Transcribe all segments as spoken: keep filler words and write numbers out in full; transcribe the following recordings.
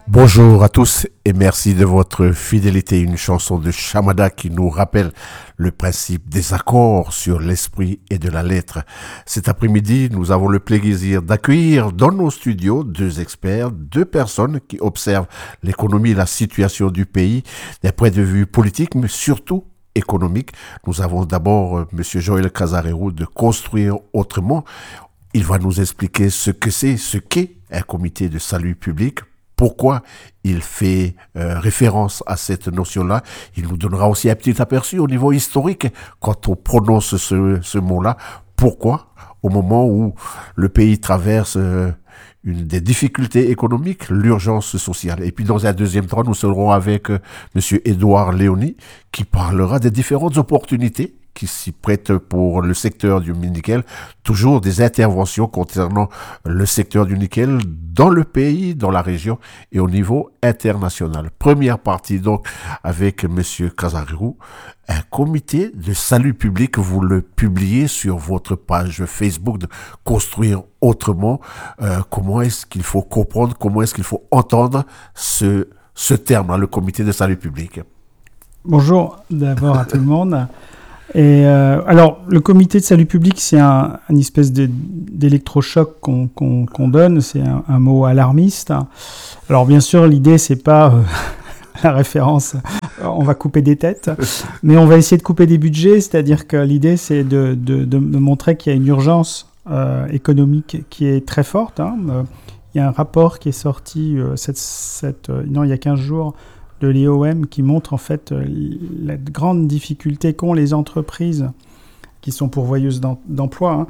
Bonjour à tous et merci de votre fidélité. Une chanson de Chamada qui nous rappelle le principe des accords sur l'esprit et de la lettre. Cet après-midi, nous avons le plaisir d'accueillir dans nos studios deux experts, deux personnes qui observent l'économie et la situation du pays d'un point de vue politique, mais surtout économique. Nous avons d'abord euh, M. Joël Casarero de Construire Autrement. Il va nous expliquer ce que c'est, ce qu'est un comité de salut public. Pourquoi il fait euh, référence à cette notion-là. Il nous donnera aussi un petit aperçu au niveau historique quand on prononce ce, ce mot-là. Pourquoi, au moment où le pays traverse euh, une des difficultés économiques, l'urgence sociale. Et puis dans un deuxième temps, nous serons avec euh, M. Édouard Léoni qui parlera des différentes opportunités qui s'y prêtent pour le secteur du nickel, toujours des interventions concernant le secteur du nickel dans le pays, dans la région et au niveau international. Première partie donc avec Monsieur Casarero, un comité de salut public, vous le publiez sur votre page Facebook de Construire Autrement. Euh, comment est-ce qu'il faut comprendre, comment est-ce qu'il faut entendre ce, ce terme, le comité de salut public? Bonjour d'abord à tout le monde. Et euh, alors, le comité de salut public, c'est un, une espèce de, d'électrochoc qu'on, qu'on, qu'on donne. C'est un, un mot alarmiste. Alors, bien sûr, l'idée, c'est pas euh, la référence. On va couper des têtes, mais on va essayer de couper des budgets. C'est-à-dire que l'idée, c'est de, de, de montrer qu'il y a une urgence euh, économique qui est très forte. Hein. Euh, il y a un rapport qui est sorti euh, cette, cette, euh, non, il y a quinze jours. De l'I O M qui montre en fait la grande difficulté qu'ont les entreprises qui sont pourvoyeuses d'emploi hein,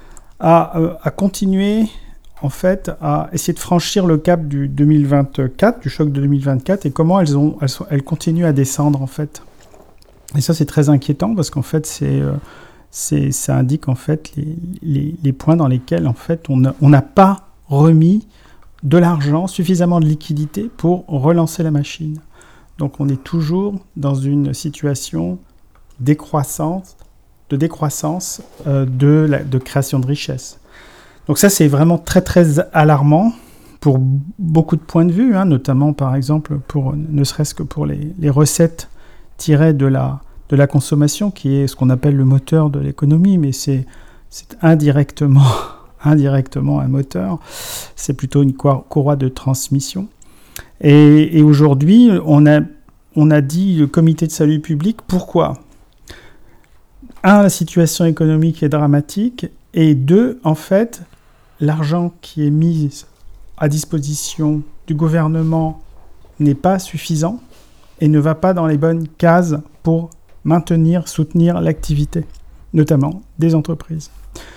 à, à continuer en fait à essayer de franchir le cap du deux mille vingt-quatre, du choc de deux mille vingt-quatre et comment elles, ont, elles, sont, elles continuent à descendre en fait. Et ça c'est très inquiétant parce qu'en fait c'est, c'est, ça indique en fait les, les, les points dans lesquels en fait on n'a pas remis de l'argent, suffisamment de liquidité pour relancer la machine. Donc on est toujours dans une situation décroissante, de décroissance euh, de, la, de création de richesse. Donc ça c'est vraiment très très alarmant pour beaucoup de points de vue, hein, notamment par exemple pour ne serait-ce que pour les, les recettes tirées de la, de la consommation qui est ce qu'on appelle le moteur de l'économie, mais c'est, c'est indirectement, indirectement un moteur, c'est plutôt une courroie de transmission. Et, et aujourd'hui, on a, on a dit le comité de salut public. Pourquoi ? Un, la situation économique est dramatique. Et deux, en fait, l'argent qui est mis à disposition du gouvernement n'est pas suffisant et ne va pas dans les bonnes cases pour maintenir, soutenir l'activité, notamment des entreprises.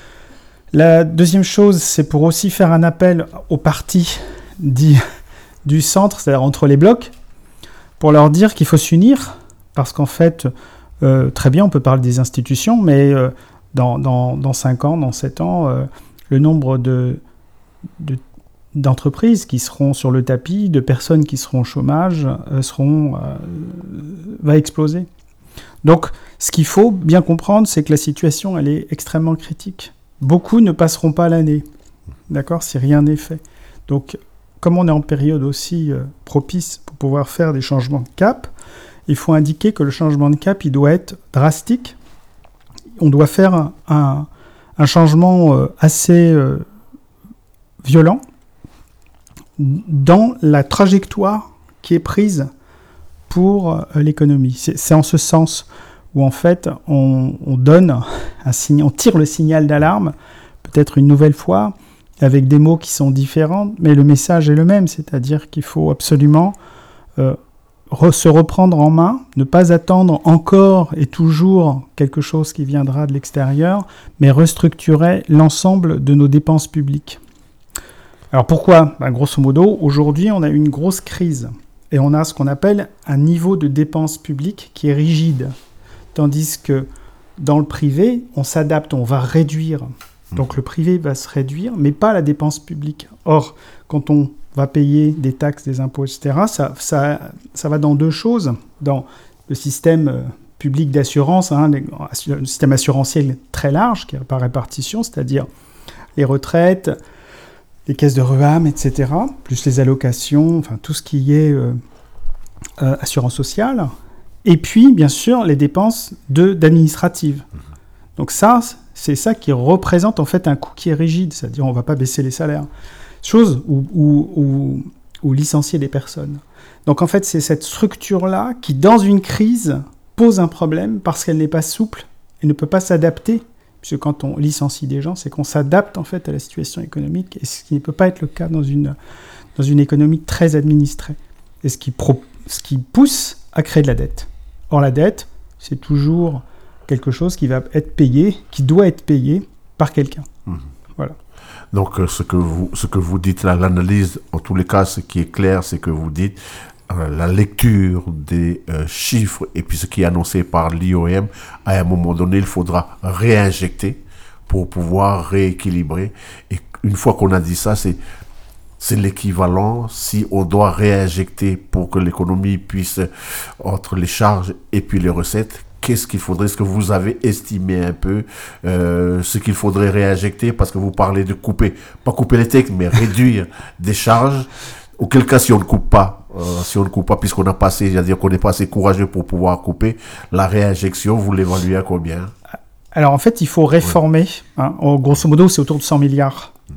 La deuxième chose, c'est pour aussi faire un appel aux partis dits du centre, c'est-à-dire entre les blocs, pour leur dire qu'il faut s'unir, parce qu'en fait, euh, très bien, on peut parler des institutions, mais euh, dans, dans, dans cinq ans, dans sept ans, euh, le nombre de, de, d'entreprises qui seront sur le tapis, de personnes qui seront au chômage, euh, seront, euh, va exploser. Donc, ce qu'il faut bien comprendre, c'est que la situation, elle est extrêmement critique. Beaucoup ne passeront pas l'année, d'accord, si rien n'est fait. Donc, comme on est en période aussi euh, propice pour pouvoir faire des changements de cap, il faut indiquer que le changement de cap, il doit être drastique. On doit faire un, un, un changement euh, assez euh, violent dans la trajectoire qui est prise pour euh, l'économie. C'est, c'est en ce sens où en fait on, on donne un signe, on tire le signal d'alarme, peut-être une nouvelle fois, avec des mots qui sont différents, mais le message est le même, c'est-à-dire qu'il faut absolument euh, re- se reprendre en main, ne pas attendre encore et toujours quelque chose qui viendra de l'extérieur, mais restructurer l'ensemble de nos dépenses publiques. Alors pourquoi ? Ben, grosso modo, aujourd'hui, on a une grosse crise, et on a ce qu'on appelle un niveau de dépenses publiques qui est rigide, tandis que dans le privé, on s'adapte, on va réduire. Donc le privé va se réduire, mais pas la dépense publique. Or, quand on va payer des taxes, des impôts, et cetera, ça, ça, ça va dans deux choses. Dans le système public d'assurance, hein, le système assurantiel très large, qui est par répartition, c'est-à-dire les retraites, les caisses de REAM, et cetera, plus les allocations, enfin tout ce qui est euh, euh, assurance sociale, et puis bien sûr les dépenses de, d'administratives. Donc ça, c'est ça qui représente en fait un coût qui est rigide, c'est-à-dire on ne va pas baisser les salaires. Chose ou, ou, ou, ou licencier des personnes. Donc en fait, c'est cette structure-là qui, dans une crise, pose un problème parce qu'elle n'est pas souple et ne peut pas s'adapter. Puisque quand on licencie des gens, c'est qu'on s'adapte en fait à la situation économique, et ce qui ne peut pas être le cas dans une, dans une économie très administrée. Et ce qui, pro, ce qui pousse à créer de la dette. Or la dette, c'est toujours quelque chose qui va être payé, qui doit être payé par quelqu'un. Mmh. Voilà. Donc, euh, ce que vous, ce que vous dites là, l'analyse, en tous les cas, ce qui est clair, c'est que vous dites euh, la lecture des euh, chiffres et puis ce qui est annoncé par l'I O M, à un moment donné, il faudra réinjecter pour pouvoir rééquilibrer. Et une fois qu'on a dit ça, c'est, c'est l'équivalent. Si on doit réinjecter pour que l'économie puisse, entre les charges et puis les recettes, qu'est-ce qu'il faudrait, est-ce que vous avez estimé un peu euh, ce qu'il faudrait réinjecter, parce que vous parlez de couper, pas couper les textes, mais réduire des charges, auquel cas si on ne coupe pas, euh, si on ne coupe pas, puisqu'on a passé, c'est-à-dire qu'on n'est pas assez courageux pour pouvoir couper, la réinjection, vous l'évaluez à combien? Alors en fait, il faut réformer, ouais. hein, grosso modo c'est autour de cent milliards. Mmh.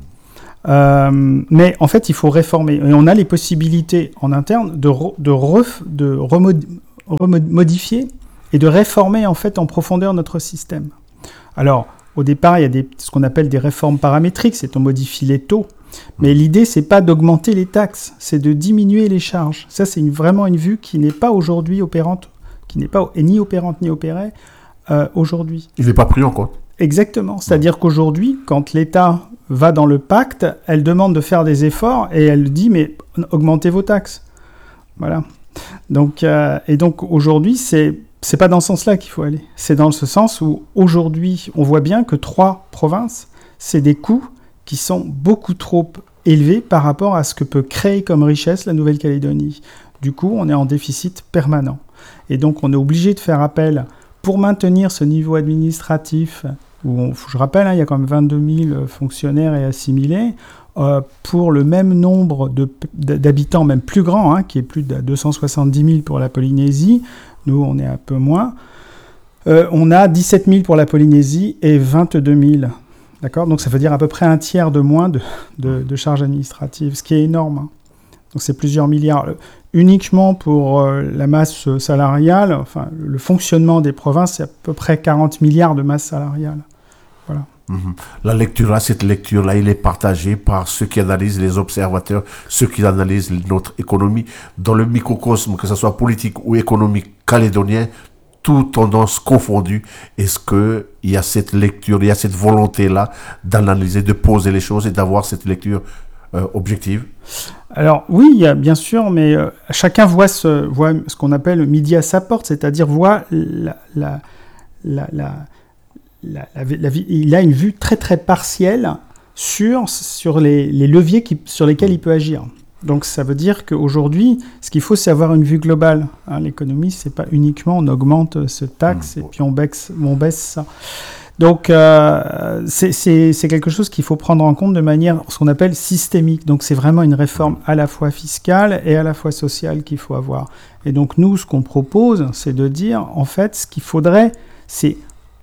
Euh, mais en fait, il faut réformer, et on a les possibilités en interne de, re, de, ref, de remod, remodifier et de réformer en fait en profondeur notre système. Alors, au départ, il y a des, ce qu'on appelle des réformes paramétriques, c'est on modifie les taux. Mais l'idée, c'est pas d'augmenter les taxes, c'est de diminuer les charges. Ça, c'est une, vraiment une vue qui n'est pas aujourd'hui opérante, qui n'est pas ni opérante ni opérée euh, aujourd'hui. Il n'est pas pris en compte. Exactement. C'est-à-dire qu'aujourd'hui, quand l'État va dans le pacte, elle demande de faire des efforts et elle dit, mais augmentez vos taxes. Voilà. Donc, euh, et donc aujourd'hui, c'est c'est pas dans ce sens-là qu'il faut aller. C'est dans ce sens où aujourd'hui, on voit bien que trois provinces, c'est des coûts qui sont beaucoup trop élevés par rapport à ce que peut créer comme richesse la Nouvelle-Calédonie. Du coup, on est en déficit permanent. Et donc, on est obligé de faire appel pour maintenir ce niveau administratif, où on, je rappelle, hein, il y a quand même vingt-deux mille fonctionnaires et assimilés, euh, pour le même nombre de, d'habitants, même plus grand, hein, qui est plus de deux cent soixante-dix mille pour la Polynésie. Nous, on est un peu moins. Euh, on a dix-sept mille pour la Polynésie et vingt-deux mille. D'accord ? Donc, ça veut dire à peu près un tiers de moins de, de, de charges administratives, ce qui est énorme. Hein. Donc, c'est plusieurs milliards. Uniquement pour euh, la masse salariale, enfin, le fonctionnement des provinces, c'est à peu près quarante milliards de masse salariale. Voilà. Mmh. La lecture-là, cette lecture-là, elle est partagée par ceux qui analysent, les observateurs, ceux qui analysent notre économie. Dans le microcosme, que ce soit politique ou économique calédonien, toutes tendances confondues, est-ce qu'il y a cette lecture, il y a cette volonté-là d'analyser, de poser les choses et d'avoir cette lecture euh, objective? Alors oui, il y a bien sûr, mais euh, chacun voit ce, voit ce qu'on appelle midi à sa porte, c'est-à-dire voit la... la, la, la La, la, la, il a une vue très très partielle sur, sur les, les leviers qui, sur lesquels il peut agir. Donc ça veut dire qu'aujourd'hui, ce qu'il faut, c'est avoir une vue globale. Hein, l'économie, c'est pas uniquement on augmente ce taxe mmh. et puis on baisse, on baisse ça. Donc euh, c'est, c'est, c'est quelque chose qu'il faut prendre en compte de manière, ce qu'on appelle systémique. Donc c'est vraiment une réforme à la fois fiscale et à la fois sociale qu'il faut avoir. Et donc nous, ce qu'on propose, c'est de dire, en fait, ce qu'il faudrait, c'est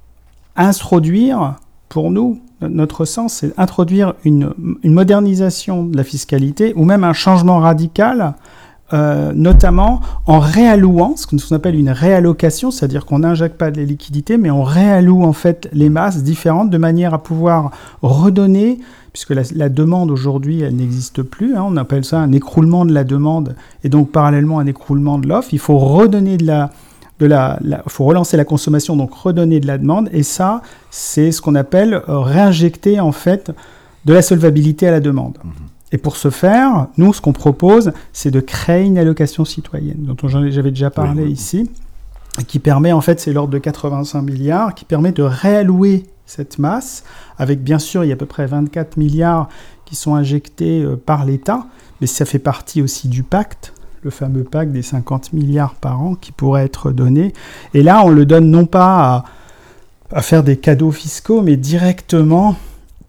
introduire, pour nous, notre sens, c'est introduire une, une modernisation de la fiscalité ou même un changement radical, euh, notamment en réallouant, ce qu'on appelle une réallocation, c'est-à-dire qu'on n'injecte pas de liquidités, mais on réalloue en fait les masses différentes de manière à pouvoir redonner, puisque la, la demande aujourd'hui, elle n'existe plus, hein, on appelle ça un écroulement de la demande, et donc parallèlement un écroulement de l'offre, il faut redonner de la... Il faut relancer la consommation, donc redonner de la demande. Et ça, c'est ce qu'on appelle euh, réinjecter en fait de la solvabilité à la demande. Mmh. Et pour ce faire, nous, ce qu'on propose, c'est de créer une allocation citoyenne, dont j'avais déjà parlé oui, oui. ici, qui permet, en fait, c'est l'ordre de quatre-vingt-cinq milliards, qui permet de réallouer cette masse, avec bien sûr, il y a à peu près vingt-quatre milliards qui sont injectés euh, par l'État, mais ça fait partie aussi du pacte, le fameux pacte des cinquante milliards par an qui pourrait être donné. Et là, on le donne non pas à, à faire des cadeaux fiscaux, mais directement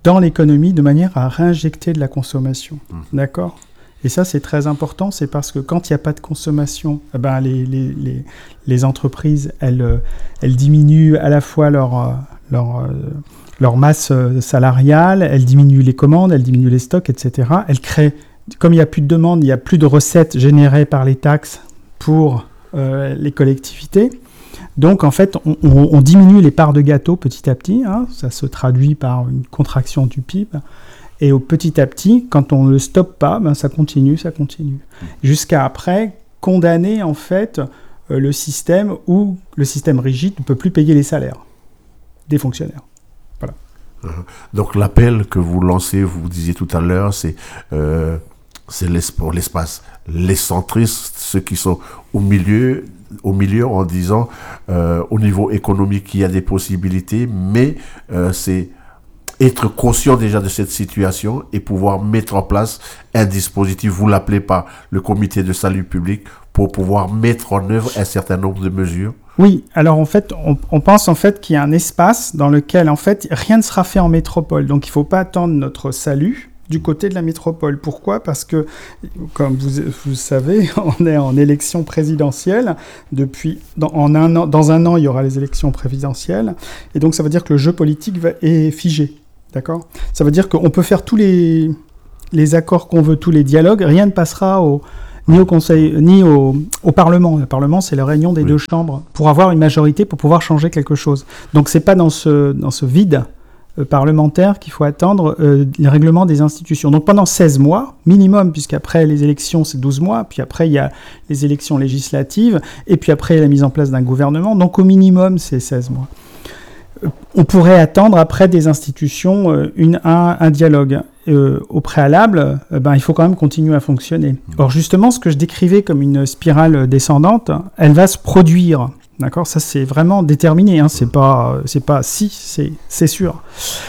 dans l'économie de manière à réinjecter de la consommation. Mmh. D'accord ? Et ça, c'est très important, c'est parce que quand il n'y a pas de consommation, eh ben les, les, les, les entreprises, elles, elles diminuent à la fois leur, leur, leur masse salariale, elles diminuent les commandes, elles diminuent les stocks, et cetera. Elles créent, comme il n'y a plus de demande, il n'y a plus de recettes générées par les taxes pour euh, les collectivités. Donc, en fait, on, on, on diminue les parts de gâteau petit à petit. Hein, ça se traduit par une contraction du P I B. Et au petit à petit, quand on ne le stoppe pas, ben ça continue, ça continue. Jusqu'à après, condamner en fait euh, le système où le système rigide ne peut plus payer les salaires des fonctionnaires. Voilà. Donc l'appel que vous lancez, vous disiez tout à l'heure, c'est, euh, c'est pour l'espace, les centristes, ceux qui sont au milieu, au milieu en disant euh, au niveau économique il y a des possibilités, mais euh, c'est être conscient déjà de cette situation et pouvoir mettre en place un dispositif, vous l'appelez par le comité de salut public, pour pouvoir mettre en œuvre un certain nombre de mesures. Oui, alors en fait, on, on pense en fait qu'il y a un espace dans lequel en fait rien ne sera fait en métropole. Donc il ne faut pas attendre notre salut du côté de la métropole. Pourquoi ? Parce que, comme vous, vous savez, on est en élection présidentielle. Depuis, dans, en un an, dans un an, il y aura les élections présidentielles. Et donc ça veut dire que le jeu politique va, est figé. D'accord ? Ça veut dire qu'on peut faire tous les, les accords qu'on veut, tous les dialogues, rien ne passera au, ni au Conseil, ni au, au Parlement. Le Parlement, c'est la réunion des oui. deux chambres pour avoir une majorité, pour pouvoir changer quelque chose. Donc, c'est pas dans ce, dans ce vide euh, parlementaire qu'il faut attendre euh, les règlements des institutions. Donc, pendant seize mois, minimum, puisqu'après les élections, c'est douze mois, puis après, il y a les élections législatives, et puis après, la mise en place d'un gouvernement. Donc, au minimum, c'est seize mois. On pourrait attendre après des institutions euh, une, un, un dialogue. Euh, au préalable, euh, ben, il faut quand même continuer à fonctionner. Or justement, ce que je décrivais comme une spirale descendante, elle va se produire. D'accord ? Ça, c'est vraiment déterminé. Hein. C'est pas, c'est pas si, c'est, c'est sûr.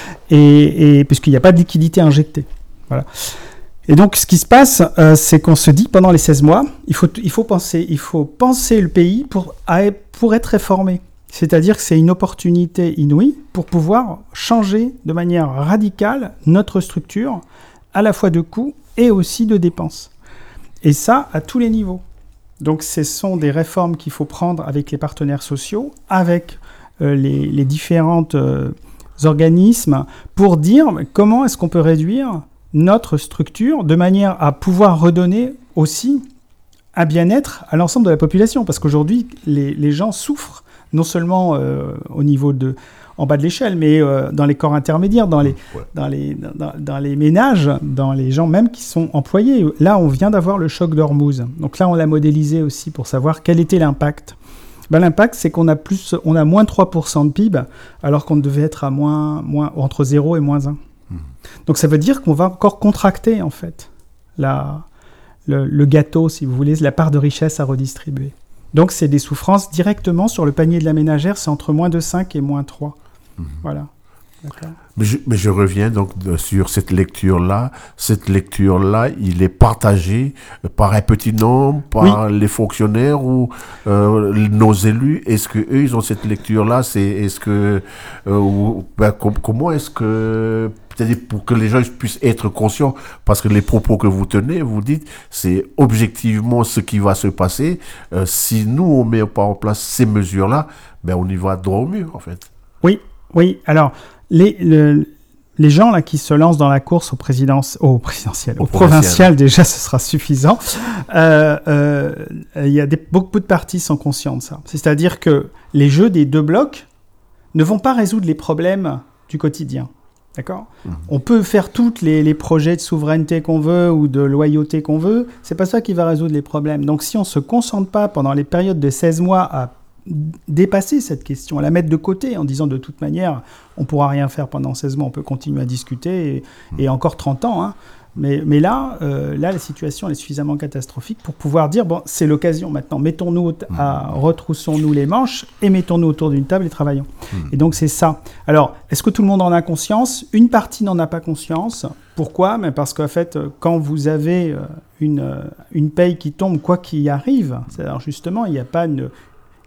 Et, et puisqu'il n'y a pas de liquidité injectée. Voilà. Et donc, ce qui se passe, euh, c'est qu'on se dit, pendant les seize mois, il faut, il faut, penser, il faut penser le pays pour, pour être réformé. C'est-à-dire que c'est une opportunité inouïe pour pouvoir changer de manière radicale notre structure, à la fois de coûts et aussi de dépenses. Et ça, à tous les niveaux. Donc, ce sont des réformes qu'il faut prendre avec les partenaires sociaux, avec euh, les, les différents euh, organismes, pour dire comment est-ce qu'on peut réduire notre structure de manière à pouvoir redonner aussi un bien-être à l'ensemble de la population. Parce qu'aujourd'hui, les, les gens souffrent non seulement euh, au niveau de, en bas de l'échelle, mais euh, dans les corps intermédiaires, dans les, ouais. dans, les, dans, dans les ménages, dans les gens même qui sont employés. Là, on vient d'avoir le choc d'Ormuz. Donc là, on l'a modélisé aussi pour savoir quel était l'impact. Ben, l'impact, c'est qu'on a, plus, on a moins trois pour cent de P I B, alors qu'on devait être à moins, moins, entre zéro et moins un. Mmh. Donc ça veut dire qu'on va encore contracter, en fait, la, le, le gâteau, si vous voulez, la part de richesse à redistribuer. Donc, c'est des souffrances directement sur le panier de la ménagère, c'est entre moins de cinq et moins trois. Mmh. Voilà. D'accord. Mais je, mais je reviens donc de, sur cette lecture-là. Cette lecture-là, il est partagé par un petit nombre, par oui. les fonctionnaires ou euh, nos élus. Est-ce que eux, ils ont cette lecture-là ? C'est, est-ce que, euh, ou, ben, com- comment est-ce que, peut-être pour que les gens puissent être conscients, parce que les propos que vous tenez, vous dites, c'est objectivement ce qui va se passer. Euh, si nous, on met pas en place ces mesures-là, ben, on y va droit au mur, en fait. Oui, oui. Alors, les, le, les gens là, qui se lancent dans la course au, présidence, au présidentiel, au, au provincial, déjà, ce sera suffisant. Euh, euh, il y a des, beaucoup de partis sont conscients de ça. C'est-à-dire que les jeux des deux blocs ne vont pas résoudre les problèmes du quotidien. D'accord ? Mmh. On peut faire tous les, les projets de souveraineté qu'on veut ou de loyauté qu'on veut. C'est pas ça qui va résoudre les problèmes. Donc, si on se concentre pas pendant les périodes de seize mois à dépasser cette question, à la mettre de côté en disant de toute manière, on ne pourra rien faire pendant seize mois, on peut continuer à discuter et, et encore trente ans. Hein. Mais, mais là, euh, là, la situation est suffisamment catastrophique pour pouvoir dire, bon, c'est l'occasion maintenant, mettons-nous, à, retroussons-nous les manches et mettons-nous autour d'une table et travaillons. Mmh. Et donc, c'est ça. Alors, est-ce que tout le monde en a conscience ? Une partie n'en a pas conscience. Pourquoi ? Mais parce qu'en fait, quand vous avez une, une paye qui tombe, quoi qu'il arrive, c'est-à-dire justement, il n'y a pas une...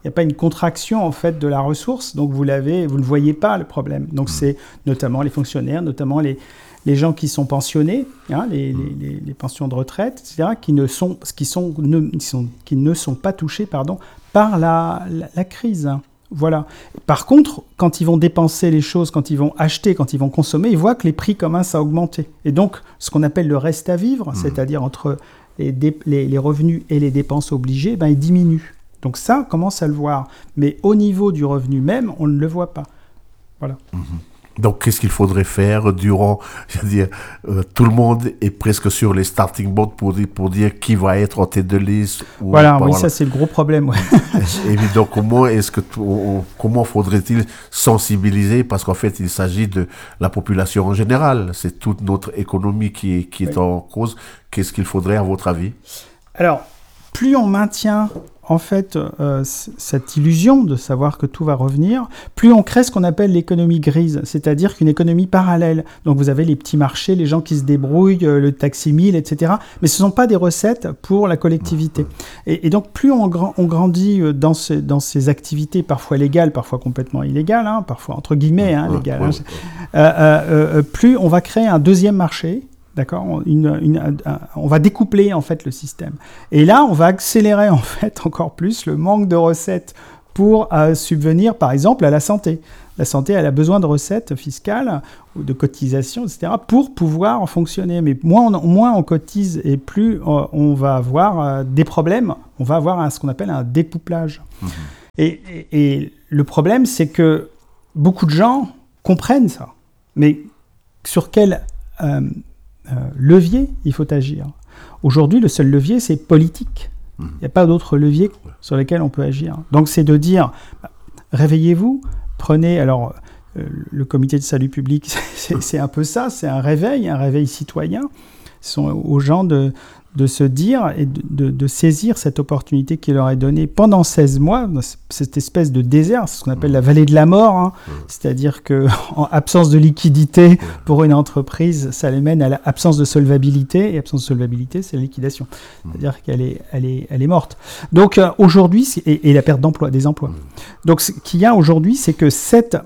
Il n'y a pas une contraction en fait de la ressource, donc vous l'avez, vous ne voyez pas le problème. Donc c'est notamment les fonctionnaires, notamment les, les gens qui sont pensionnés, hein, les, les, les, les pensions de retraite, et cetera, qui ne sont, qui sont, ne, qui sont, qui ne sont pas touchés, pardon, par la, la, la crise. Voilà. Par contre, quand ils vont dépenser les choses, quand ils vont acheter, quand ils vont consommer, ils voient que les prix commencent à augmenter. Et donc, ce qu'on appelle le reste à vivre, mmh. c'est-à-dire entre les, dé- les, les revenus et les dépenses obligées, ben, il diminue. Donc ça, on commence à le voir. Mais au niveau du revenu même, on ne le voit pas. Voilà. Mmh. Donc, qu'est-ce qu'il faudrait faire durant, je veux dire, euh, tout le monde est presque sur les starting blocks pour dire, pour dire qui va être en tête de liste. Ou voilà, pas, oui, voilà. Ça c'est le gros problème. Ouais. Et donc, comment est-ce que, on, comment faudrait-il sensibiliser, parce qu'en fait, il s'agit de la population en général. C'est toute notre économie qui est, qui est oui. en cause. Qu'est-ce qu'il faudrait, à votre avis? Alors, plus on maintient en fait, euh, c- cette illusion de savoir que tout va revenir, plus on crée ce qu'on appelle l'économie grise, c'est-à-dire qu'une économie parallèle. Donc vous avez les petits marchés, les gens qui se débrouillent, euh, le taxi-mille, et cetera. Mais ce ne sont pas des recettes pour la collectivité. Et, et donc plus on, gra- on grandit dans, ce, dans ces activités parfois légales, parfois complètement illégales, hein, parfois entre guillemets hein, légales, hein, euh, euh, euh, plus on va créer un deuxième marché. D'accord, une, une, un, on va découpler en fait le système. Et là, on va accélérer en fait encore plus le manque de recettes pour euh, subvenir, par exemple, à la santé. La santé, elle a besoin de recettes fiscales ou de cotisations, et cetera, pour pouvoir fonctionner. Mais moins on, moins on cotise et plus euh, on va avoir euh, des problèmes. On va avoir un, ce qu'on appelle un découplage. Mmh. Et, et, et le problème, c'est que beaucoup de gens comprennent ça. Mais sur quel euh, Euh, levier, il faut agir. Aujourd'hui, le seul levier, c'est politique. Il n'y a pas d'autre levier sur lesquels on peut agir. Donc, c'est de dire, bah, réveillez-vous, prenez... Alors, euh, le comité de salut public, c'est, c'est un peu ça, c'est un réveil, un réveil citoyen. Ce sont aux gens de, de se dire et de, de, de saisir cette opportunité qui leur est donnée pendant seize mois, cette espèce de désert, c'est ce qu'on appelle la vallée de la mort, hein. C'est-à-dire qu'en absence de liquidité pour une entreprise, ça les mène à l'absence de solvabilité, et absence de solvabilité, c'est la liquidation. C'est-à-dire qu'elle est, elle est, elle est morte. Donc euh, aujourd'hui, et, et la perte d'emploi, des emplois. Donc ce qu'il y a aujourd'hui, c'est que cette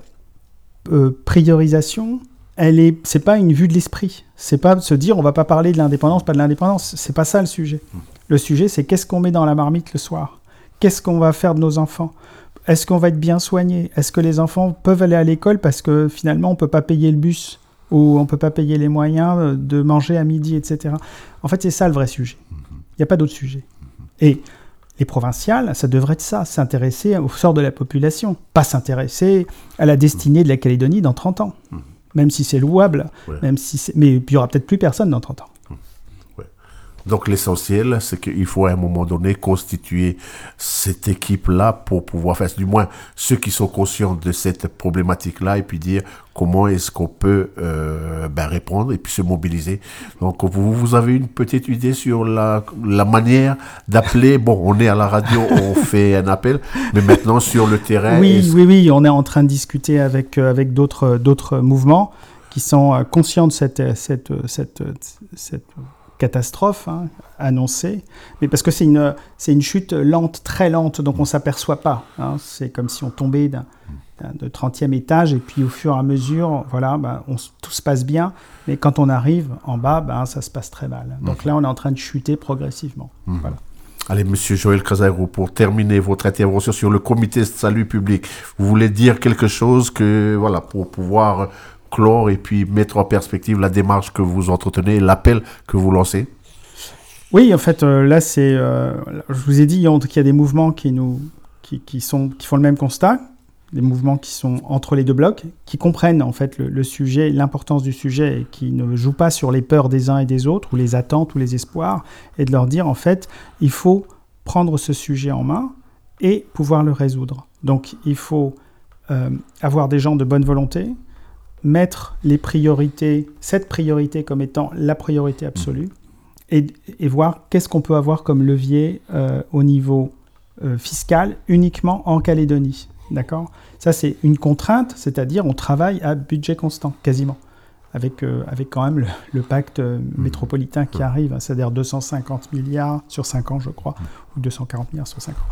euh, priorisation... Elle est, c'est pas une vue de l'esprit. C'est pas de se dire on va pas parler de l'indépendance, pas de l'indépendance. C'est pas ça le sujet. Le sujet, c'est qu'est-ce qu'on met dans la marmite le soir. Qu'est-ce qu'on va faire de nos enfants. Est-ce qu'on va être bien soigné. Est-ce que les enfants peuvent aller à l'école parce que finalement on peut pas payer le bus ou on peut pas payer les moyens de manger à midi, et cetera. En fait, c'est ça le vrai sujet. Il n'y a pas d'autre sujet. Et les provinciales, ça devrait être ça, s'intéresser au sort de la population, pas s'intéresser à la destinée de la Calédonie dans trente ans. Même si c'est louable, ouais. même si c'est... mais il n'y aura peut-être plus personne dans trente ans. Ouais. Donc l'essentiel, c'est qu'il faut à un moment donné constituer cette équipe-là pour pouvoir faire, du moins ceux qui sont conscients de cette problématique-là, et puis dire comment est-ce qu'on peut euh, ben, répondre et puis se mobiliser. Donc vous, vous avez une petite idée sur la, la manière d'appeler. Bon, on est à la radio, on fait un appel, mais maintenant sur le terrain... Oui, oui, oui, on est en train de discuter avec, avec d'autres, d'autres mouvements qui sont conscients de cette, cette, cette, cette catastrophe hein, annoncée, mais parce que c'est une, c'est une chute lente, très lente, donc on ne s'aperçoit pas. Hein. C'est comme si on tombait d'un... de trentième étage, et puis au fur et à mesure, voilà, ben, on, tout se passe bien, mais quand on arrive en bas, ben, ça se passe très mal. Donc mmh. là, on est en train de chuter progressivement. Mmh. Voilà. Allez, Monsieur Joël Casairo, pour terminer votre intervention sur le comité de salut public, vous voulez dire quelque chose que, voilà, pour pouvoir clore et puis mettre en perspective la démarche que vous entretenez, l'appel que vous lancez? Oui, en fait, euh, là, c'est, euh, je vous ai dit qu'il y a des mouvements qui, nous, qui, qui, sont, qui font le même constat, des mouvements qui sont entre les deux blocs, qui comprennent en fait le, le sujet, l'importance du sujet et qui ne jouent pas sur les peurs des uns et des autres, ou les attentes ou les espoirs, et de leur dire en fait, il faut prendre ce sujet en main et pouvoir le résoudre. Donc il faut euh, avoir des gens de bonne volonté, mettre les priorités, cette priorité comme étant la priorité absolue, et, et voir qu'est-ce qu'on peut avoir comme levier euh, au niveau euh, fiscal uniquement en Calédonie. D'accord ? Ça, c'est une contrainte, c'est-à-dire on travaille à budget constant, quasiment, avec, euh, avec quand même le, le pacte euh, métropolitain qui arrive, hein, c'est-à-dire deux cent cinquante milliards sur cinq ans, je crois, ou deux cent quarante milliards sur cinq ans.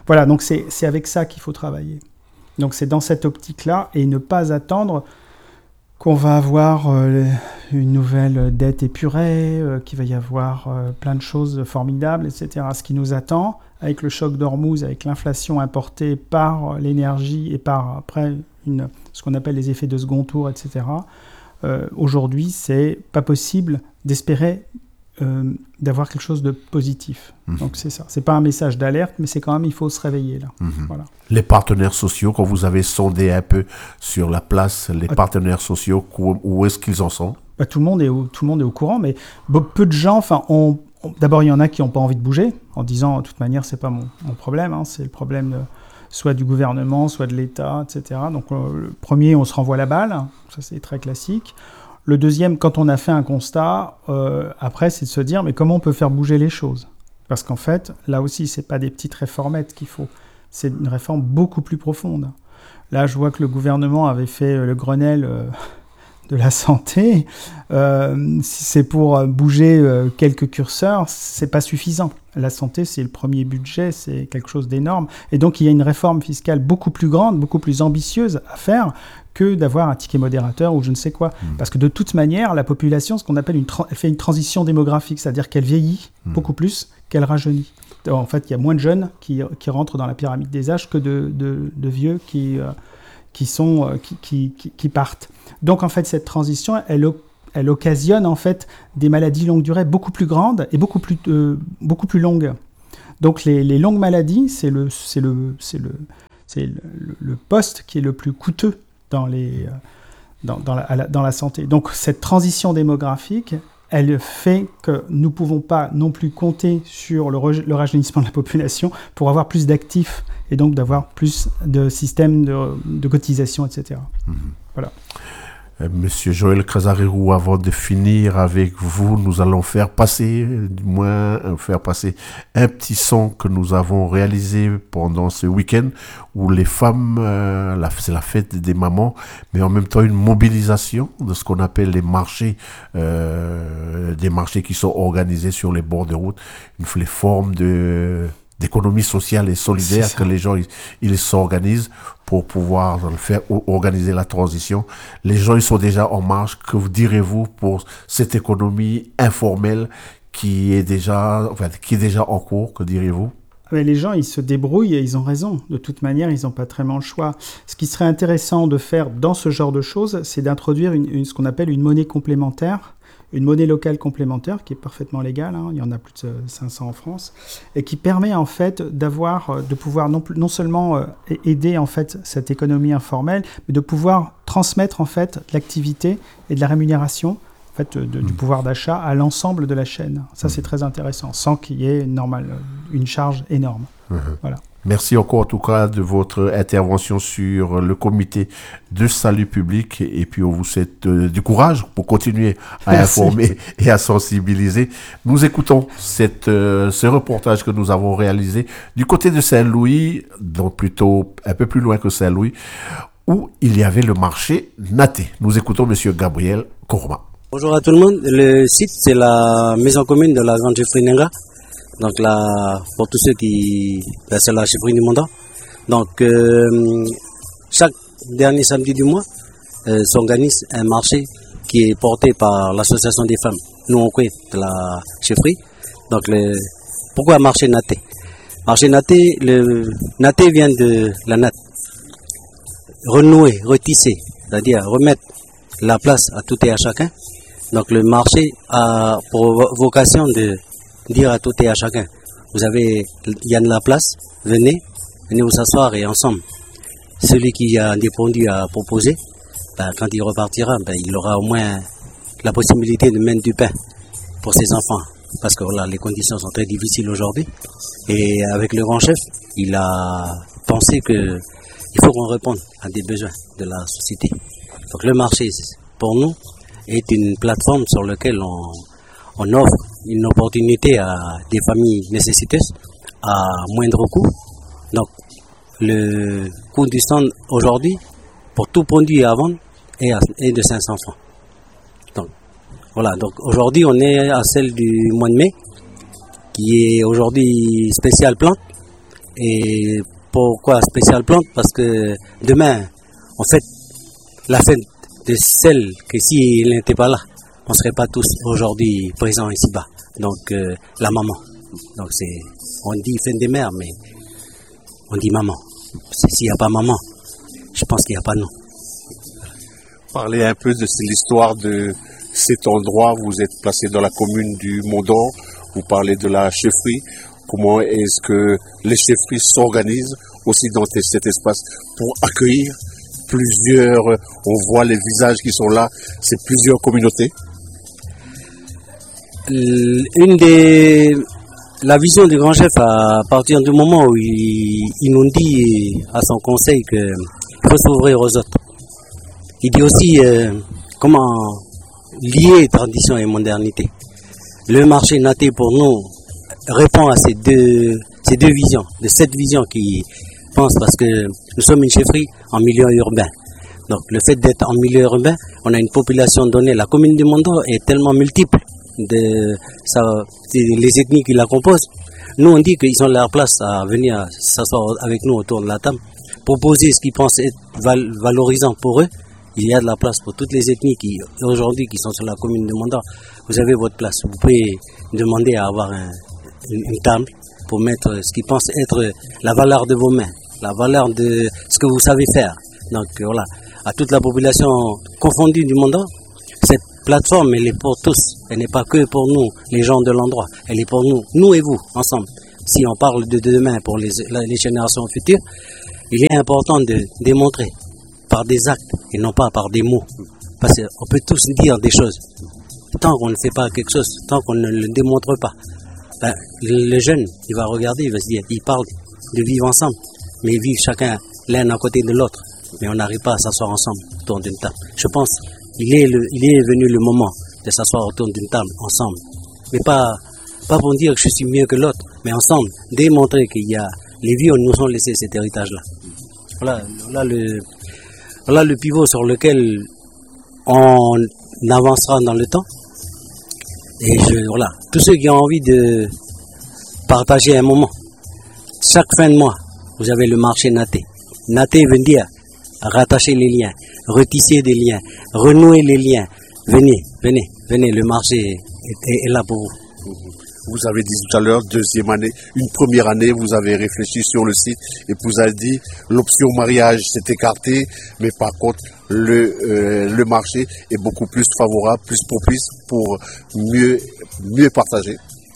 voilà, donc c'est, c'est avec ça qu'il faut travailler. Donc c'est dans cette optique-là et ne pas attendre qu'on va avoir euh, une nouvelle dette épurée, euh, qu'il va y avoir euh, plein de choses formidables, et cetera. Ce qui nous attend, avec le choc d'Ormuz, avec l'inflation importée par l'énergie et par après une, ce qu'on appelle les effets de second tour, et cetera. Euh, aujourd'hui, c'est pas possible d'espérer euh, d'avoir quelque chose de positif. Mmh. Donc c'est ça. C'est pas un message d'alerte, mais c'est quand même il faut se réveiller là. Mmh. Voilà. Les partenaires sociaux, quand vous avez sondé un peu sur la place, les ah, partenaires sociaux, où, où est-ce qu'ils en sont? Bah, tout le monde est au, tout le monde est au courant, mais peu de gens, enfin, on, on, d'abord il y en a qui n'ont pas envie de bouger, en disant de toute manière c'est pas mon, mon problème, hein, c'est le problème de, soit du gouvernement, soit de l'État, et cetera. Donc euh, le premier, on se renvoie la balle, ça c'est très classique. Le deuxième, quand on a fait un constat, euh, après, c'est de se dire, mais comment on peut faire bouger les choses? Parce qu'en fait, là aussi, c'est pas des petites réformettes qu'il faut. C'est une réforme beaucoup plus profonde. Là, je vois que le gouvernement avait fait le Grenelle euh, de la santé. Euh, si c'est pour bouger euh, quelques curseurs, c'est pas suffisant. La santé, c'est le premier budget, c'est quelque chose d'énorme. Et donc, il y a une réforme fiscale beaucoup plus grande, beaucoup plus ambitieuse à faire que d'avoir un ticket modérateur ou je ne sais quoi. Mmh. Parce que de toute manière, la population, ce qu'on appelle une, tra- elle fait une transition démographique, c'est-à-dire qu'elle vieillit mmh. beaucoup plus qu'elle rajeunit. Alors, en fait, il y a moins de jeunes qui, qui rentrent dans la pyramide des âges que de, de, de vieux qui, euh, qui, sont, euh, qui, qui, qui, qui partent. Donc, en fait, cette transition, elle, elle occasionne en fait des maladies longue durée beaucoup plus grandes et beaucoup plus, euh, beaucoup plus longues. Donc, les, les longues maladies, c'est le, c'est le, c'est le, c'est le, le poste qui est le plus coûteux dans, les, dans, dans, la, dans la santé. Donc cette transition démographique, elle fait que nous ne pouvons pas non plus compter sur le, re, le rajeunissement de la population pour avoir plus d'actifs et donc d'avoir plus de systèmes de, de cotisation, et cetera. Mmh. Voilà. Monsieur Joël Krasarérou, avant de finir avec vous, nous allons faire passer, du moins faire passer un petit son que nous avons réalisé pendant ce week-end où les femmes, euh, la, c'est la fête des mamans, mais en même temps une mobilisation de ce qu'on appelle les marchés, euh, des marchés qui sont organisés sur les bords de route, une les formes de d'économie sociale et solidaire que les gens ils, ils s'organisent pour pouvoir faire organiser la transition. Les gens ils sont déjà en marche. Que vous direz-vous pour cette économie informelle qui est déjà, enfin, qui est déjà en cours? Que direz-vous? Mais les gens ils se débrouillent et ils ont raison. De toute manière, ils n'ont pas vraiment le choix. Ce qui serait intéressant de faire dans ce genre de choses, c'est d'introduire une, une, ce qu'on appelle une monnaie complémentaire. Une monnaie locale complémentaire qui est parfaitement légale, hein, il y en a plus de cinq cents en France, et qui permet en fait d'avoir, de pouvoir non, non seulement euh, aider en fait cette économie informelle, mais de pouvoir transmettre en fait l'activité et de la rémunération, en fait, de, du pouvoir d'achat à l'ensemble de la chaîne. Ça c'est très intéressant, sans qu'il y ait normal, une charge énorme. Mmh. Voilà. Merci encore en tout cas de votre intervention sur le comité de salut public et puis on vous souhaite euh, du courage pour continuer à Merci. Informer et à sensibiliser. Nous écoutons cette, euh, ce reportage que nous avons réalisé du côté de Saint-Louis, donc plutôt un peu plus loin que Saint-Louis, où il y avait le marché Naté. Nous écoutons Monsieur Gabriel Kourma. Bonjour à tout le monde. Le site c'est la maison commune de la Grande Chefferie-Nenga. Donc là, pour tous ceux qui... Ben, c'est la chefferie du mandat. Donc, euh, chaque dernier samedi du mois, euh, s'organise un marché qui est porté par l'association des femmes Nouankwe de la chefferie. Donc, le, pourquoi marché Naté? Marché Naté, le Naté vient de la natte. Renouer, retisser, c'est-à-dire remettre la place à tout et à chacun. Donc, le marché a pour vocation de dire à tout et à chacun, vous avez, il y a de la place, venez, venez vous asseoir et ensemble. Celui qui a des produits à proposer, ben, quand il repartira, ben, il aura au moins la possibilité de mettre du pain pour ses enfants. Parce que voilà, les conditions sont très difficiles aujourd'hui. Et avec le grand chef, il a pensé que il faut qu'on réponde à des besoins de la société. Donc le marché, pour nous, est une plateforme sur laquelle on On offre une opportunité à des familles nécessiteuses à moindre coût. Donc, le coût du stand aujourd'hui, pour tout produit à vendre, est de cinq cents francs. Donc, voilà. Donc, aujourd'hui, on est à celle du mois de mai, qui est aujourd'hui spéciale plante. Et pourquoi spécial plante? Parce que demain, en fait, la fête de celle que s'il n'était pas là, on ne serait pas tous aujourd'hui présents ici-bas. Donc, euh, la maman. Donc, c'est, on dit fête des mères, mais on dit maman. S'il n'y a pas maman, je pense qu'il n'y a pas nous. Parlez un peu de l'histoire de cet endroit. Vous êtes placé dans la commune du Mont-d'Or. Vous parlez de la chefferie. Comment est-ce que les chefferies s'organisent aussi dans cet espace pour accueillir plusieurs, on voit les visages qui sont là, c'est plusieurs communautés. Une des, la vision du grand chef, à partir du moment où il, il nous dit à son conseil qu'il faut s'ouvrir aux autres. Il dit aussi euh, comment lier tradition et modernité. Le marché naté pour nous répond à ces deux, ces deux visions, de cette vision qui pense, parce que nous sommes une chefferie en milieu urbain. Donc le fait d'être en milieu urbain, on a une population donnée. La commune du Mont-d'Or est tellement multiple, de ça, les ethnies qui la composent. Nous on dit qu'ils ont leur place à venir s'asseoir avec nous autour de la table, proposer ce qu'ils pensent être val valorisant pour eux. Il y a de la place pour toutes les ethnies qui aujourd'hui qui sont sur la commune du Mont-d'Or. Vous avez votre place. Vous pouvez demander à avoir un, une, une table pour mettre ce qu'ils pensent être la valeur de vos mains, la valeur de ce que vous savez faire. Donc voilà, à toute la population confondue du Mont-d'Or, cette plateforme elle est pour tous. Elle n'est pas que pour nous, les gens de l'endroit. Elle est pour nous, nous et vous, ensemble. Si on parle de demain pour les, les générations futures, il est important de démontrer par des actes et non pas par des mots. Parce qu'on peut tous dire des choses. Tant qu'on ne fait pas quelque chose, tant qu'on ne le démontre pas, ben, le jeune, il va regarder, il va se dire, il parle de vivre ensemble, mais vivre chacun l'un à côté de l'autre. Mais on n'arrive pas à s'asseoir ensemble autour d'une table. Je pense qu'il est, le, il est venu le moment de s'asseoir autour d'une table ensemble. Mais pas, pas pour dire que je suis mieux que l'autre, mais ensemble, démontrer qu'il y a, les vieux nous ont laissé cet héritage-là. Voilà, voilà le, voilà le pivot sur lequel on avancera dans le temps. Et je, voilà, tous ceux qui ont envie de partager un moment, chaque fin de mois, vous avez le marché naté. Naté veut dire rattacher les liens, retisser des liens, renouer les liens. Venez, venez, venez, le marché est, est, est là pour vous. Vous avez dit tout à l'heure, deuxième année, une première année, vous avez réfléchi sur le site et vous avez dit l'option mariage s'est écartée, mais par contre le, euh, le marché est beaucoup plus favorable, plus propice pour mieux, mieux partager.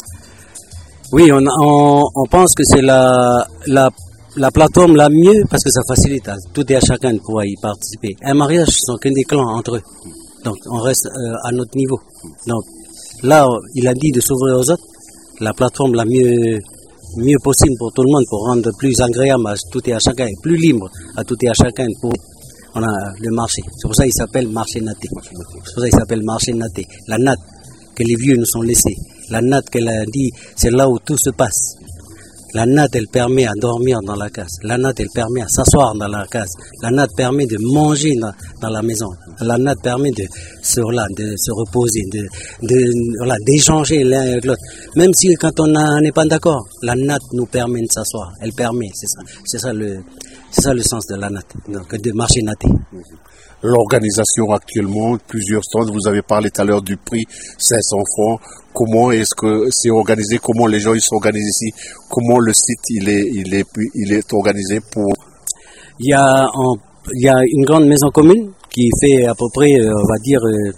Oui, on, on, on pense que c'est la, la, la plateforme la mieux parce que ça facilite à tout et à chacun de pouvoir y participer. Un mariage, ce sont que des clans entre eux. Donc on reste euh, à notre niveau. Donc là, il a dit de s'ouvrir aux autres. La plateforme la mieux, mieux possible pour tout le monde, pour rendre plus agréable à tout et à chacun, et plus libre à tout et à chacun. Pour, on a le marché. C'est pour ça qu'il s'appelle marché naté. C'est pour ça qu'il s'appelle marché naté. La natte que les vieux nous ont laissée. La natte qu'elle a dit, c'est là où tout se passe. La natte, elle permet à dormir dans la case. La natte, elle permet à s'asseoir dans la case. La natte permet de manger dans, dans la maison. La natte permet de se, voilà, de se reposer, de, de, voilà, d'échanger l'un avec l'autre. Même si quand on n'est pas d'accord, la natte nous permet de s'asseoir. Elle permet, c'est ça. C'est ça le, c'est ça le sens de la natte, donc de marché naté. L'organisation actuellement, plusieurs stands, vous avez parlé tout à l'heure du prix cinq cents francs. Comment est-ce que c'est organisé? Comment les gens ils s'organisent ici? Comment le site il est, il est, il est organisé pour? Il y a, en, il y a une grande maison commune qui fait à peu près, euh, on va dire, euh,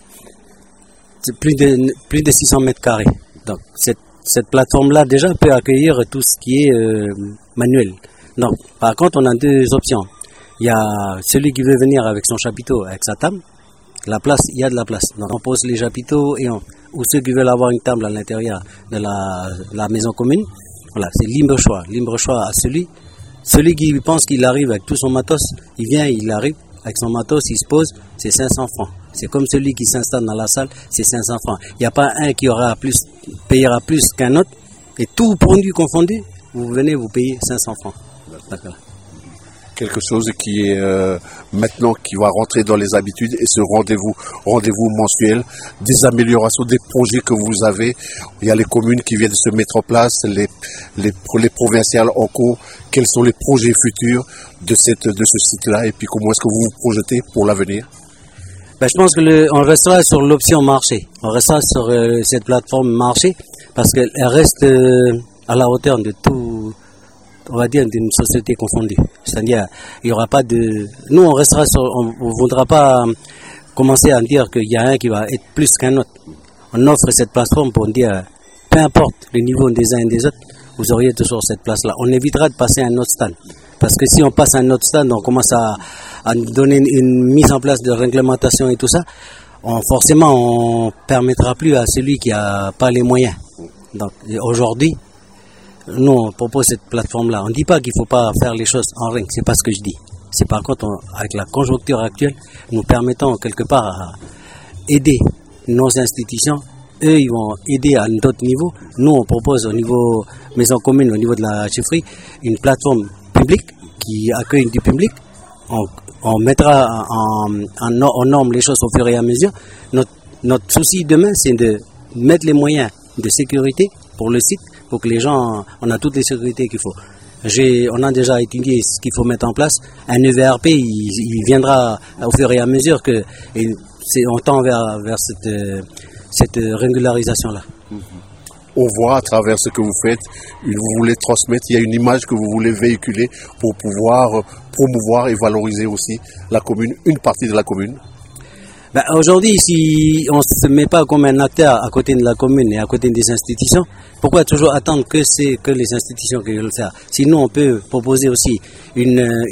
plus de plus de six cents mètres carrés. Donc cette cette plateforme-là déjà peut accueillir tout ce qui est euh, manuel. Donc par contre on a deux options. Il y a celui qui veut venir avec son chapiteau, avec sa table. La place, il y a de la place. Donc on pose les chapiteaux et on, ou ceux qui veulent avoir une table à l'intérieur de la, la maison commune. Voilà, c'est libre choix. Libre choix à celui. Celui qui pense qu'il arrive avec tout son matos, il vient, il arrive avec son matos, il se pose, c'est cinq cents francs. C'est comme celui qui s'installe dans la salle, c'est cinq cents francs. Il n'y a pas un qui aura plus, payera plus qu'un autre. Et tout produit confondu, vous venez, vous payez cinq cents francs. D'accord. quelque chose qui est euh, maintenant qui va rentrer dans les habitudes et ce rendez-vous rendez-vous mensuel, des améliorations, des projets que vous avez. Il y a les communes qui viennent se mettre en place, les les, les provinciales en cours. Quels sont les projets futurs de cette de ce site-là et puis comment est-ce que vous vous projetez pour l'avenir? Ben, je pense que le, on restera sur l'option marché. On restera sur euh, cette plateforme marché parce qu'elle reste euh, à la hauteur de tout. On va dire d'une société confondue. C'est-à-dire, il y aura pas de. Nous, on restera sur. On ne voudra pas commencer à dire qu'il y a un qui va être plus qu'un autre. On offre cette plateforme pour dire, peu importe le niveau des uns et des autres, vous auriez toujours cette place-là. On évitera de passer à un autre stade. Parce que si on passe à un autre stade, on commence à, à donner une, une mise en place de réglementation et tout ça. On, forcément, on permettra plus à celui qui a pas les moyens. Donc, aujourd'hui, nous, on propose cette plateforme-là. On ne dit pas qu'il ne faut pas faire les choses en règle, c'est pas ce que je dis. C'est par contre, on, avec la conjoncture actuelle, nous permettons quelque part à aider nos institutions. Eux, ils vont aider à d'autres niveaux. Nous, on propose au niveau maison commune, au niveau de la chefferie, une plateforme publique qui accueille du public. On, on mettra en, en, en norme les choses au fur et à mesure. Notre, notre souci demain, c'est de mettre les moyens de sécurité pour le site, pour que les gens, on a toutes les sécurités qu'il faut. J'ai, on a déjà étudié ce qu'il faut mettre en place. Un E V R P, il, il viendra au fur et à mesure que et c'est, on tend vers, vers cette, cette régularisation-là. On voit à travers ce que vous faites, vous voulez transmettre, il y a une image que vous voulez véhiculer pour pouvoir promouvoir et valoriser aussi la commune, une partie de la commune. Ben, aujourd'hui, si on ne se met pas comme un acteur à côté de la commune et à côté des institutions, pourquoi toujours attendre que c'est que les institutions qui veulent le faire? Sinon, on peut proposer aussi une